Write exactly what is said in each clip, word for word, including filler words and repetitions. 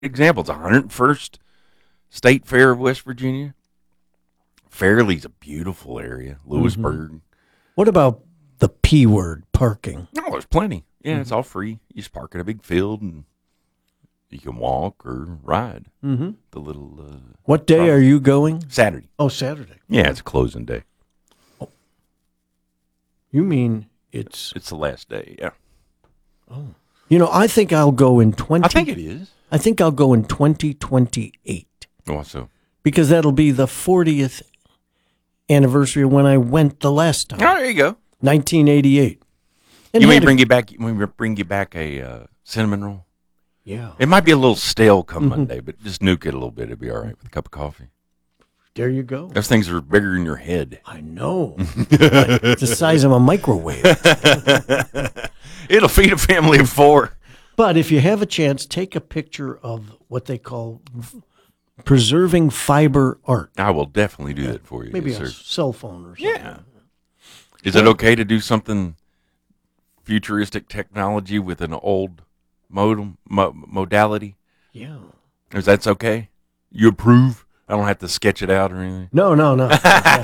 example. It's the one hundred first State Fair of West Virginia. Fairley's a beautiful area. Lewisburg. Mm-hmm. What about the P word, parking? Oh, there's plenty. Yeah, mm-hmm. It's all free. You just park in a big field and you can walk or ride. Mm-hmm. The little. Uh, what day property. are you going? Saturday. Oh, Saturday. Yeah, it's a closing day. Oh. You mean it's. It's the last day, yeah. Oh. You know, I think I'll go in twenty. I think it is. I think I'll go in twenty twenty-eight. Oh, so. Because that'll be the fortieth anniversary of when I went the last time. Oh, there you go. nineteen eighty-eight. And you may bring a, you back. We bring you back a uh, cinnamon roll. Yeah. It might be a little stale come mm-hmm. Monday, but just nuke it a little bit. It'd be all right with a cup of coffee. There you go. Those things are bigger in your head. I know. It's the size of a microwave. It'll feed a family of four. But if you have a chance, take a picture of what they call preserving fiber art. I will definitely do that for you. Maybe yes, a sir. cell phone or something. Yeah. Is it okay to do something futuristic technology with an old modem mo- modality? Yeah. Is that okay? You approve? I don't have to sketch it out or anything? No, no, no.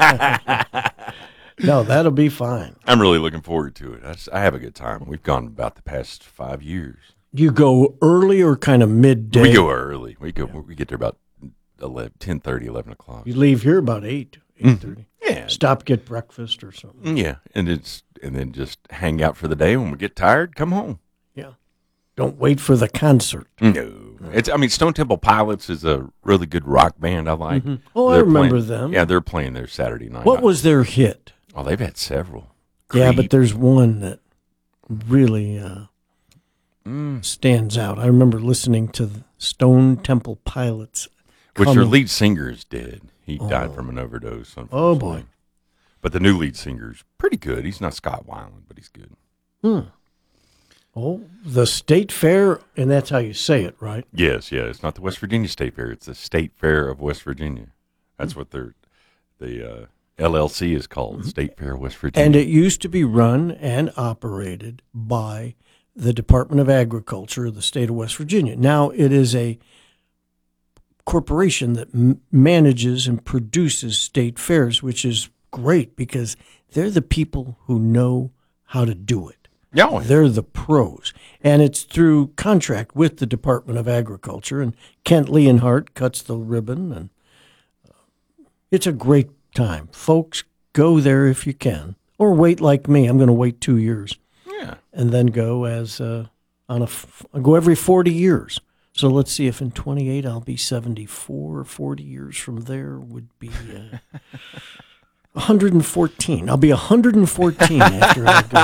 No, that'll be fine. I'm really looking forward to it. I, just, I have a good time. We've gone about the past five years. You go early or kind of midday? We go early. We go. Yeah. We get there about eleven, ten thirty, eleven o'clock. You leave here about eight, eight thirty. Mm. Yeah. Stop, get breakfast or something. Yeah, and it's and then just hang out for the day. When we get tired, come home. Yeah. Don't wait for the concert. No. It's. I mean, Stone Temple Pilots is a really good rock band I like. Mm-hmm. Oh, they're I remember playing, them. Yeah, they're playing their Saturday night. What was their hit? Oh, they've had several. Yeah, Creep. but there's one that really uh, mm. stands out. I remember listening to the Stone Temple Pilots. Which coming. their lead singer is dead. He oh. died from an overdose. Oh, boy. But the new lead singer's pretty good. He's not Scott Weiland, but he's good. Hmm. Oh, the State Fair, and that's how you say it, right? Yes, yeah. It's not the West Virginia State Fair. It's the State Fair of West Virginia. That's what they're, the uh, L L C is called, mm-hmm. State Fair of West Virginia. And it used to be run and operated by the Department of Agriculture of the state of West Virginia. Now it is a corporation that m- manages and produces state fairs, which is great because they're the people who know how to do it. Yeah, they're the pros. And it's through contract with the Department of Agriculture, and Kent Leonhardt cuts the ribbon, and uh, it's a great time. Folks, go there if you can, or wait like me. I'm going to wait two years. Yeah. And then go as uh, on a f- go every forty years. So let's see if in twenty-eight I'll be seventy-four. forty years from there would be uh, one hundred fourteen. I'll be one hundred fourteen after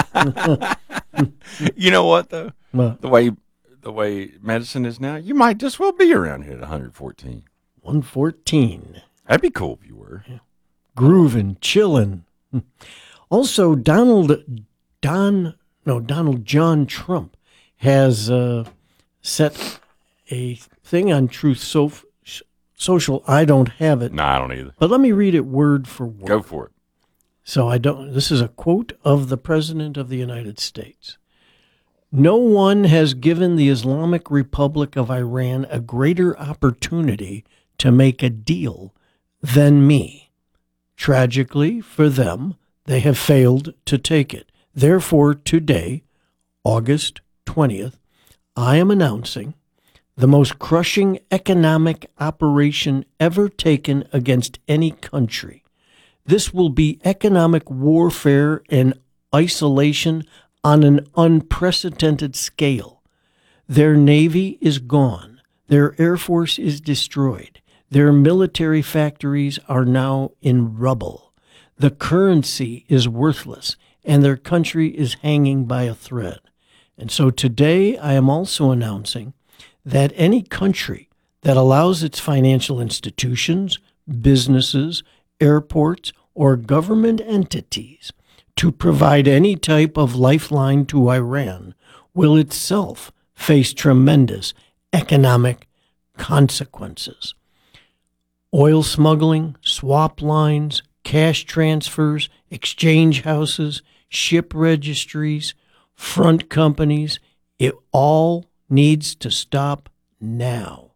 I go. You know what though? What? The way the way medicine is now, you might just well be around here at one hundred fourteen. one fourteen. That'd be cool if you were. Yeah. Grooving, chilling. Also, Donald Don no Donald John Trump has uh, set a thing on Truth so- Social. I don't have it. No, I don't either. But let me read it word for word. Go for it. So I don't. This is a quote of the President of the United States. No one has given the Islamic Republic of Iran a greater opportunity to make a deal than me. Tragically for them, they have failed to take it. Therefore, today, August twentieth, I am announcing the most crushing economic operation ever taken against any country. This will be economic warfare and isolation on an unprecedented scale. Their navy is gone. Their air force is destroyed. Their military factories are now in rubble. The currency is worthless, and their country is hanging by a thread. And so today I am also announcing that any country that allows its financial institutions, businesses, airports, or government entities to provide any type of lifeline to Iran will itself face tremendous economic consequences. Oil smuggling, swap lines, cash transfers, exchange houses, ship registries, front companies, it all needs to stop now.